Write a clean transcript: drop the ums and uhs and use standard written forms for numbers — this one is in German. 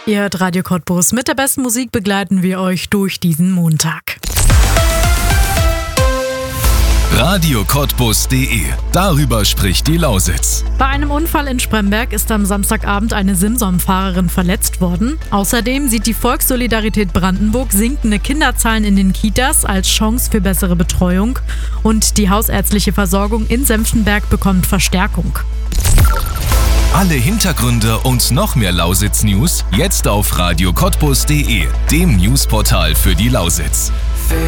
Ihr hört Radio Cottbus. Mit der besten Musik begleiten wir euch durch diesen Montag. RadioCottbus.de. Darüber spricht die Lausitz. Bei einem Unfall in Spremberg ist am Samstagabend eine Simson-Fahrerin verletzt worden. Außerdem sieht die Volkssolidarität Brandenburg sinkende Kinderzahlen in den Kitas als Chance für bessere Betreuung. Und die hausärztliche Versorgung in Senftenberg bekommt Verstärkung. Alle Hintergründe und noch mehr Lausitz-News jetzt auf RadioCottbus.de, dem Newsportal für die Lausitz.